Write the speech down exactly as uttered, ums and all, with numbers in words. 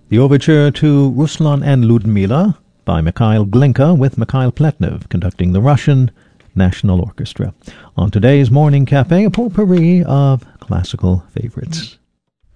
The overture to Ruslan and Ludmila by Mikhail Glinka with Mikhail Pletnev conducting the Russian National Orchestra. On today's Morning Cafe, a potpourri of classical favorites.